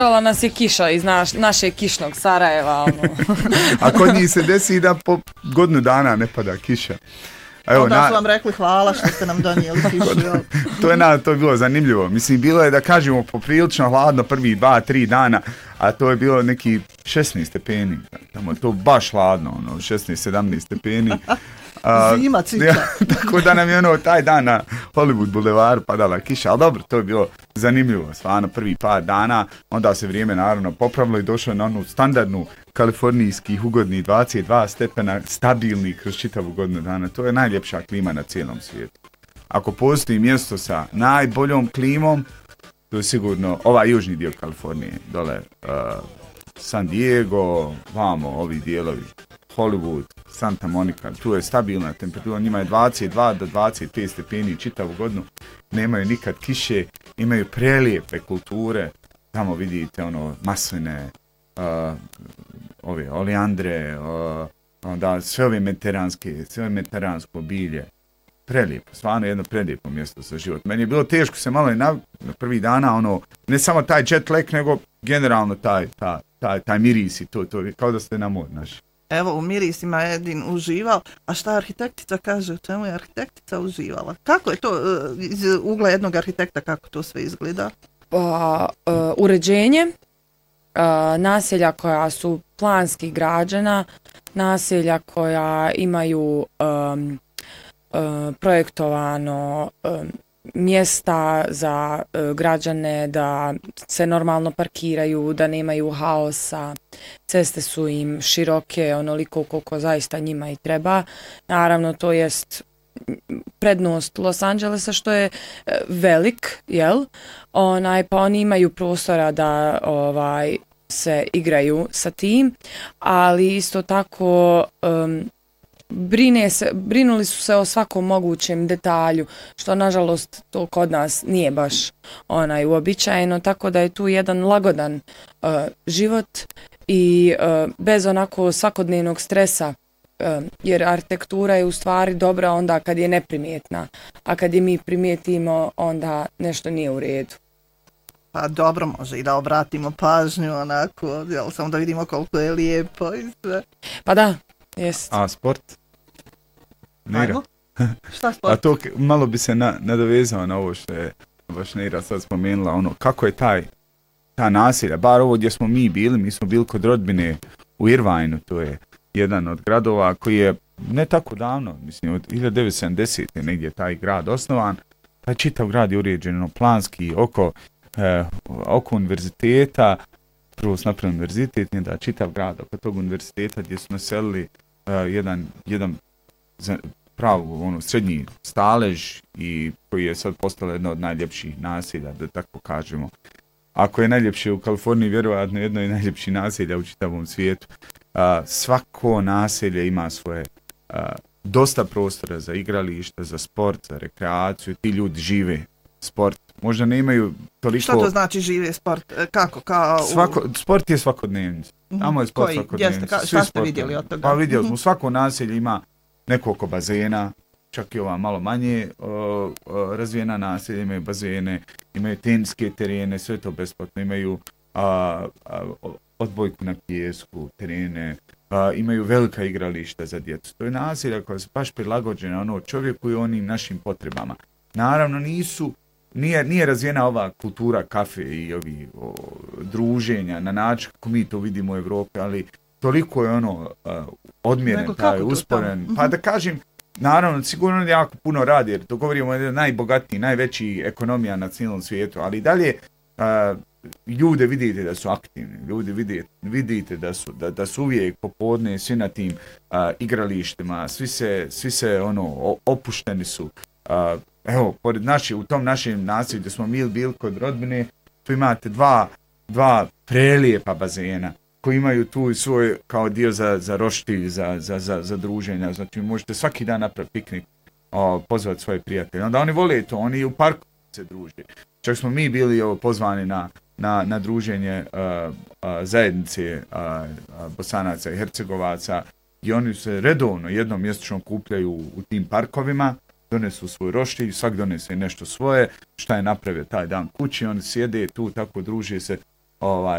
nas je kiša iz našeg kišnog Sarajeva. A kod njih se desi da po godinu dana ne pada kiša. Evo, onda su vam rekli hvala što ste nam donijeli kišu. To je bilo zanimljivo. Mislim, bilo je da kažemo poprilično hladno prvi 2-3 dana, a to je bilo neki 16 stepeni. Tamo to baš hladno, 16-17 stepeni. Zima cica. Ja, tako da nam je taj dan na Hollywood Boulevardu padala kiša, ali dobro, to je bilo zanimljivo, stvarno prvi par dana, onda se vrijeme naravno popravilo i došlo na onu standardnu kalifornijskih ugodnih 22 stepena, stabilni kroz čitavu godinu dana. To je najljepša klima na cijelom svijetu. Ako postoji mjesto sa najboljom klimom, to je sigurno ovaj južni dio Kalifornije, dole San Diego, vamo ovi dijelovi, Hollywood, Santa Monica, tu je stabilna temperatura, njima je 22 do 25 stepeni čitavu godinu, nemaju nikad kiše, imaju prelijepe kulture, tamo vidite masline, ove olijandre, onda sve ove mediteransko bilje, prelijepo, stvarno jedno prelijepo mjesto za život. Meni je bilo teško se malo i na prvi dana, ne samo taj jet lag, nego generalno taj miris i to kao da ste na moru naši. Evo, u mirisima je Edin uživao, a šta arhitektica kaže, u čemu je arhitektica uživala? Kako je to iz ugla jednog arhitekta, kako to sve izgleda? Uređenje, naselja koja su planski građena, naselja koja imaju projektovano mjesta za građane da se normalno parkiraju, da nemaju haosa, ceste su im široke onoliko koliko zaista njima i treba. Naravno, to jest prednost Los Angelesa što je velik, jel? Pa oni imaju prostora da se igraju sa ali isto tako brinuli su se o svakom mogućem detalju, što nažalost to kod nas nije baš uobičajeno, tako da je tu jedan lagodan život i bez onako svakodnevnog stresa, jer arhitektura je u stvari dobra onda kad je neprimjetna, a kad je mi primijetimo onda nešto nije u redu. Pa dobro, može i da obratimo pažnju onako, samo da vidimo koliko je lijepo i sve. Pa da, jest. A sport? Ajmo. Šta sport? A to malo bi se nadovezao na ovo što je baš Neira sad spomenula, kako je ta naselja, bar ovo gdje smo mi smo bili kod rodbine u Irvineu, to je jedan od gradova koji je ne tako davno, mislim od 1970. negdje taj grad osnovan, pa čitav grad je uređen planski oko univerziteta, prvo su napravili univerzitet, da čitav grad oko tog univerziteta gdje su naselili jedan pravu srednji stalež i koji je sad postalo jedno od najljepših naselja, da tako kažemo. Ako je najljepše u Kaliforniji, vjerojatno jedno je najljepših naselja u čitavom svijetu. Svako naselje ima svoje dosta prostora za igrališta, za sport, za rekreaciju. Ti ljudi žive sport. Možda ne imaju toliko... Što to znači žive sport? Kako? Sport je svakodnevnica. Tamo je sport svakodnevnica. Šta ste vidjeli od toga? Pa vidjeli smo, svako naselje ima nekoliko bazena, čak i ova malo manje razvijena naselja imaju bazene, imaju teniske terene, sve to besplatno, imaju odbojku na pijesku, terene, imaju velika igrališta za djecu. To je naselja koja je baš prilagođena čovjeku i onim našim potrebama. Naravno nije razvijena ova kultura kafe i ovi druženja na način kako mi to vidimo u Europi, ali toliko je odmjeren, taj usporen. Pa da kažem, naravno, sigurno jako puno radi, jer to govorimo o jednoj najbogatiji, najveći ekonomija na cijelom svijetu, ali dalje ljude vidite da su aktivni, ljude vidite da su uvijek popodne svi na tim igralištima, svi se opušteni su. Evo, u tom našem naselju gdje smo mi bili kod rodbine, tu imate dva prelijepa bazena koji imaju tu svoj kao dio za roštilj, za druženja. Znači možete svaki dan napraviti piknik, pozvati svoje prijatelje. Onda oni vole to, oni u parku se druže. Čak smo mi bili pozvani na druženje zajednice Bosanaca i Hercegovaca i oni se redovno jednom mjesečno kupljaju u tim parkovima, donesu svoj roštilj, svak donese nešto svoje, šta je napravio taj dan kući, oni sjede tu, tako druže se